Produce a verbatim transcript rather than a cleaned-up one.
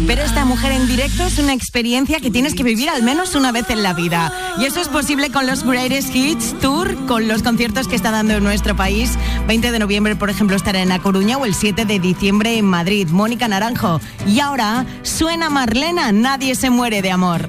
Pero esta mujer en directo es una experiencia que tienes que vivir al menos una vez en la vida. Y eso es posible con los Greatest Hits Tour, con los conciertos que está dando en nuestro país. veinte de noviembre, por ejemplo, estará en A Coruña, o el siete de diciembre en Madrid. Mónica Naranjo. Y ahora suena Marlena, Nadie se muere de amor.